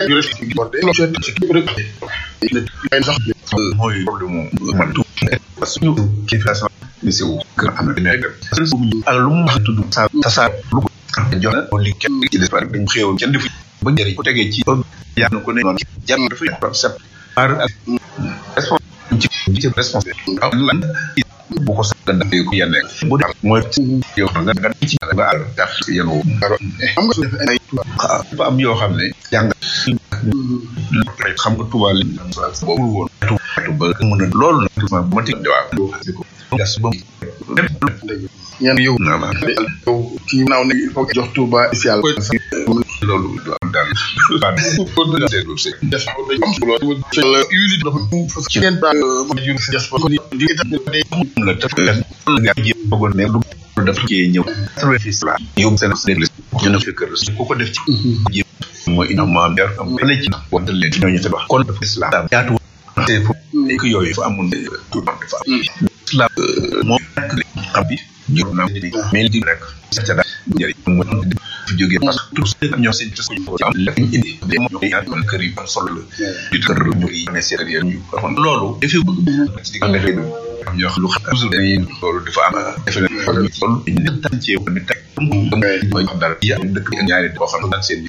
mooy problème man parce que ñu inflation ni c'est que am na nekk ak lu mu wax tudd sa lu ko jox na li kenn ci des dañ xew kenn defu ba njëriñ ko tegee ci yaa na ko ne noonu jar dafa yàq set par ak responsable lan bu ko sax da ko yenn bu def mooy yow nga ci nga al tax yenu xam nga ay ba am yoo xam ne jàng xam nga tubaab li boobu woon ba mën a loolu na bu ma ti waaw ko gas ba ñen yow na la yow ki naaw ne il faut jox Touba spécial loolu do am dal ko do delu ci def ko am solo la yuli dafa ci en mo jur ci def ko di la def nga ji bëggon ne du def ci ñew service la yow sen déglu ñu na fi kër ko ko def ci mooy ina ma der am la ci wontal leen ñoo tabax kon dafa islam yaatu té fu nek yoy fa amul tout dafa islam mo xam bi ñu na mais di rek ca da ñari mo jóge parce que tous ñoo seen ci am la indi mo ñaan man kër yi solo di kër ñu ne sérieux ñu loolu defi bëgg ci digal defé am ñoo xam lu xam toujours dañuy loolu dafa am effet loolu ñu tan ci ni tek mooy dara ya dëkk ñaari boo xam ne seen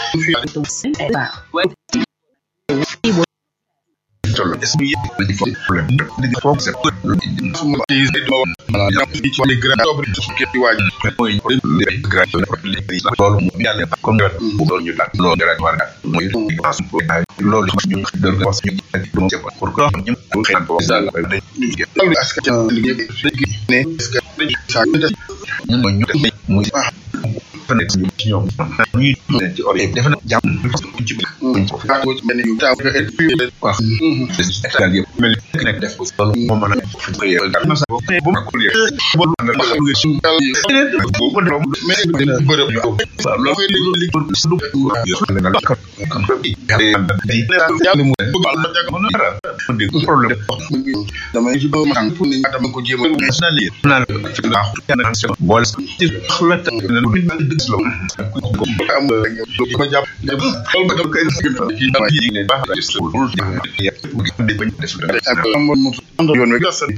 tollu est-ce que yépp di problème di foog c'est suma ci wala ya ci ci grand sobre ci ci waji moy grand loolu mu yalla comme loolu ñu tak loolu dara war na moy loolu ñu deur ko ñu do ci pour ko ñu xéñ ko dañu askan liggéey ne est-ce que dañu ñu muy nek ci ñoom ñuy ci ore def na jàmm ci bi ko fa ko mel ni taw wax état yëpp mel ni nek def ko loolu mo mëna fi xëy dal na sa bu ko lé bo nga ma xam nga ci bo ko do mais dina bërëb yu lo fay li pour du na la ko kan ko di yalla mu bal na jag mëna dara di problème dama ci do ma pour ni dama ko jema na li na ci baax bool ci xala ta lo am ko japp xol ba kay ki ba yi ne baax la ci lu ya di bañ def la am mo yoon wek sa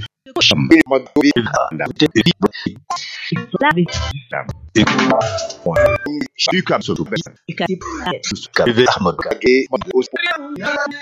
UCAB